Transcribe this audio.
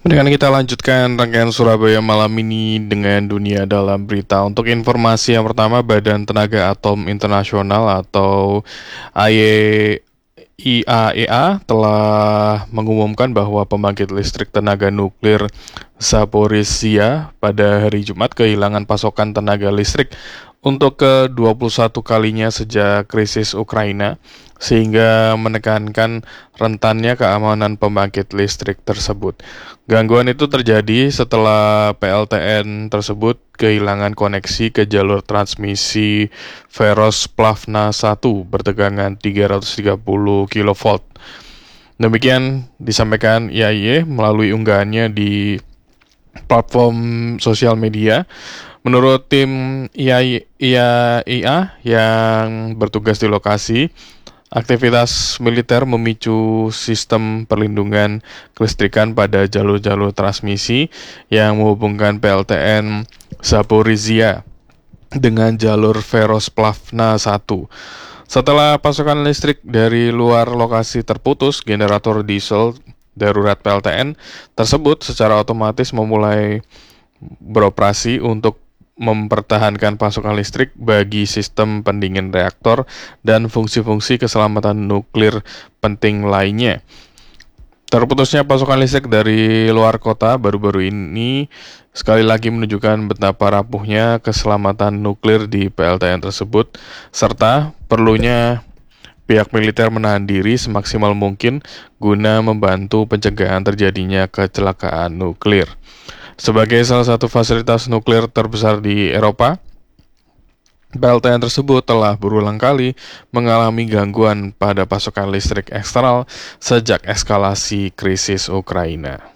Dengan kita lanjutkan rangkaian Surabaya malam ini dengan dunia dalam berita. Untuk informasi yang pertama, Badan Tenaga Atom Internasional atau IAEA telah mengumumkan bahwa pembangkit listrik tenaga nuklir Zaporizhia pada hari Jumat kehilangan pasokan tenaga listrik untuk ke-21 kalinya sejak krisis Ukraina, sehingga menekankan rentannya keamanan pembangkit listrik tersebut. Gangguan itu terjadi setelah PLTN tersebut kehilangan koneksi ke jalur transmisi Ferosplavna 1 bertegangan 330 kV. Demikian disampaikan IAEA melalui unggahannya di platform sosial media. Menurut tim IAEA yang bertugas di lokasi, aktivitas militer memicu sistem perlindungan kelistrikan pada jalur-jalur transmisi yang menghubungkan PLTN Zaporizhia dengan jalur Ferosplavna 1. Setelah pasokan listrik dari luar lokasi terputus, generator diesel darurat PLTN tersebut secara otomatis memulai beroperasi untuk mempertahankan pasokan listrik bagi sistem pendingin reaktor dan fungsi-fungsi keselamatan nuklir penting lainnya. Terputusnya pasokan listrik dari luar kota baru-baru ini sekali lagi menunjukkan betapa rapuhnya keselamatan nuklir di PLTN tersebut, serta perlunya pihak militer menahan diri semaksimal mungkin guna membantu pencegahan terjadinya kecelakaan nuklir. Sebagai salah satu fasilitas nuklir terbesar di Eropa, PLTN tersebut telah berulang kali mengalami gangguan pada pasokan listrik eksternal sejak eskalasi krisis Ukraina.